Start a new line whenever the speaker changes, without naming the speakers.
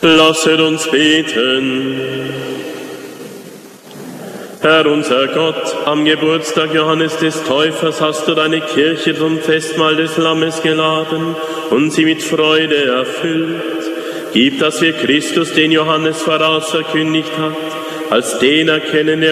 Lasset uns beten. Herr unser Gott, am Geburtstag Johannes des Täufers hast du deine Kirche zum Festmahl des Lammes geladen und sie mit Freude erfüllt. Gib, dass wir Christus, den Johannes voraus verkündigt hat, als den erkennen, der